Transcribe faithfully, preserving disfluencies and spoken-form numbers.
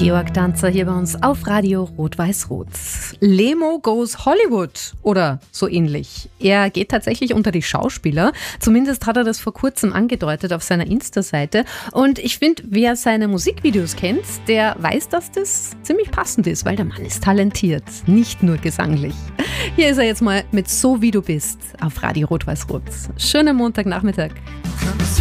Georg Danzer hier bei uns auf Radio Rot-Weiß-Rot. Lemo goes Hollywood oder so ähnlich. Er geht tatsächlich unter die Schauspieler. Zumindest hat er das vor kurzem angedeutet auf seiner Insta-Seite. Und ich finde, wer seine Musikvideos kennt, der weiß, dass das ziemlich passend ist, weil der Mann ist talentiert, nicht nur gesanglich. Hier ist er jetzt mal mit So wie du bist auf Radio Rot-Weiß-Rot. Schönen Montagnachmittag.